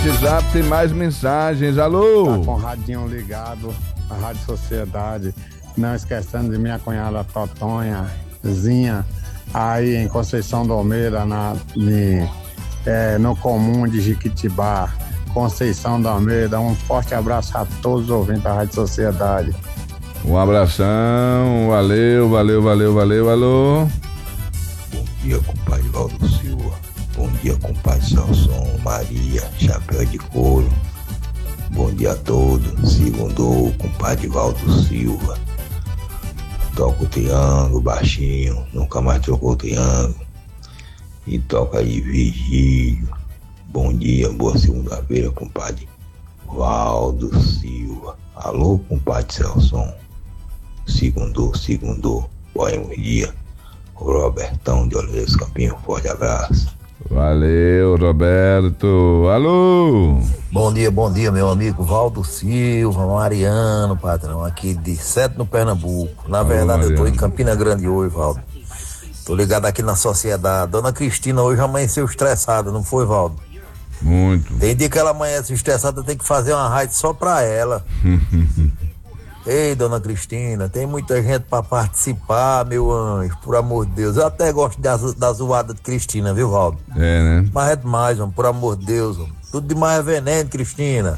WhatsApp tem mais mensagens. Alô? Tá com o radinho ligado, a Rádio Sociedade. Não esquecendo de minha cunhada Totonhazinha, aí em Conceição do Almeida, no comum de Jiquitibá, Conceição do Almeida. Um forte abraço a todos os ouvintes da Rádio Sociedade. Um abração, valeu, alô. Bom dia, compadre Valdo Silva. Bom dia, compadre Celson, Maria, Chapéu de Couro. Bom dia a todos. Segundo, compadre Valdo Silva. Toca o triângulo baixinho, nunca mais trocou o triângulo. E toca aí Virgílio. Bom dia, boa segunda-feira, compadre Valdo Silva. Alô, compadre Celson. Segundo, bom dia. Robertão de Oliveira Campinho, forte abraço. Valeu, Roberto. Alô? Bom dia, meu amigo Valdo Silva, Mariano, patrão, aqui de Sete no Pernambuco. Na verdade, eu tô em Campina Grande hoje, Valdo. Tô ligado aqui na Sociedade. Dona Cristina hoje amanheceu estressada, não foi, Valdo? Muito. Tem dia que ela amanhece estressada, tem que fazer uma rádio só pra ela. Ei, Dona Cristina, tem muita gente pra participar, meu anjo, por amor de Deus. Eu até gosto da zoada de Cristina, viu, Valdo? É, né? Mas é demais, homem, por amor de Deus, homem. Tudo demais é veneno, Cristina.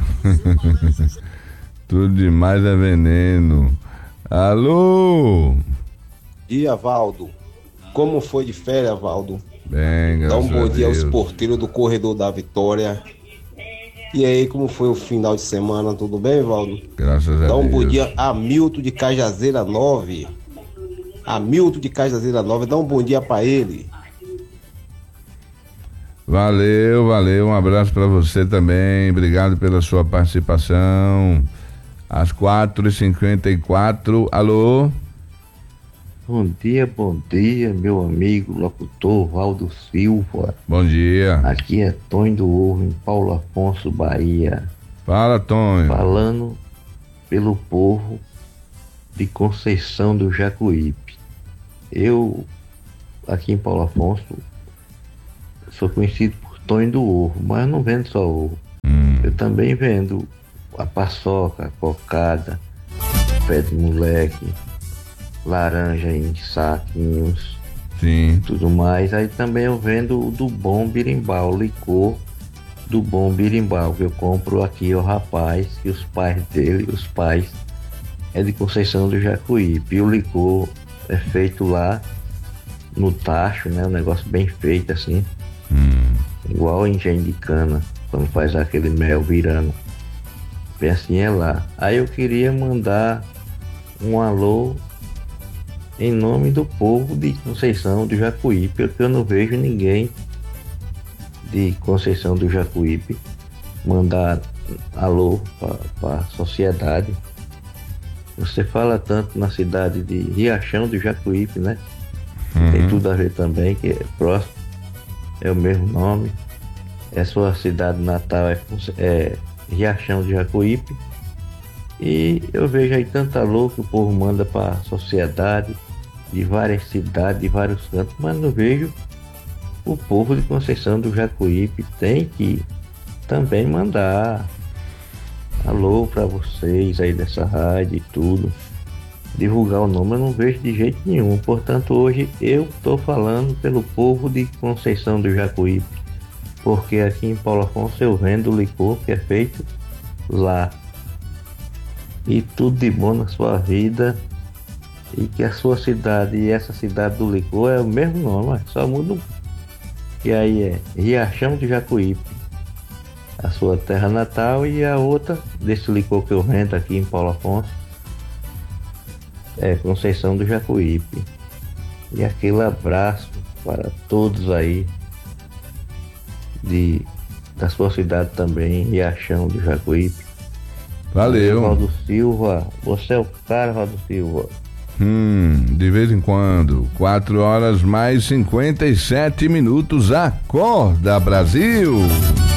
Tudo demais é veneno. Alô? Dia, Valdo. Como foi de férias, Valdo? Bem, graças Dá um bom dia Deus. aos porteiros do Corredor da Vitória. E aí, como foi o final de semana? Tudo bem, Valdo? Graças a Deus. Dá um bom dia a Milton de Cajazeira 9. A Milton de Cajazeira 9, dá um bom dia pra ele. Valeu, um abraço pra você também, obrigado pela sua participação. Às 4h54, alô? Bom dia, meu amigo locutor Valdo Silva. Bom dia. Aqui é Tonho do Ovo, em Paulo Afonso, Bahia. Fala, Tonho. Falando pelo povo de Conceição do Jacuípe. Eu, aqui em Paulo Afonso, sou conhecido por Tonho do Ovo, mas não vendo só ovo. Eu também vendo a paçoca, a cocada, pé de moleque, laranja em saquinhos, sim, tudo mais. Aí também eu vendo o do bom birimbau, o licor do bom birimbau, que eu compro aqui ao rapaz, que os pais dele, é de Conceição do Jacuípe. E o licor é feito lá no tacho, né? Um negócio bem feito assim, igual engenho de cana, quando faz aquele mel virando. Bem assim é lá. Aí eu queria mandar um alô em nome do povo de Conceição do Jacuípe, porque eu não vejo ninguém de Conceição do Jacuípe mandar alô para a sociedade. Você fala tanto na cidade de Riachão do Jacuípe, né? Tem tudo a ver também, que é próximo, é o mesmo nome. É sua cidade natal, é Riachão do Jacuípe. E eu vejo aí tanta alô que o povo manda para a sociedade de várias cidades, de vários cantos, mas não vejo o povo de Conceição do Jacuípe. Tem que também mandar alô para vocês aí dessa rádio e tudo, divulgar o nome. Eu não vejo de jeito nenhum. Portanto, hoje eu estou falando pelo povo de Conceição do Jacuípe, porque aqui em Paulo Afonso eu vendo o licor que é feito lá. E tudo de bom na sua vida, e que a sua cidade e essa cidade do licor é o mesmo nome, só muda. E aí é Riachão do Jacuípe, a sua terra natal, e a outra desse licor que eu vendo aqui em Paulo Afonso é Conceição do Jacuípe. E aquele abraço para todos aí da sua cidade também, Riachão do Jacuípe. Valeu. Valdo Silva, você é o cara, Valdo Silva. De vez em quando, 4h mais 57 minutos, acorda Brasil!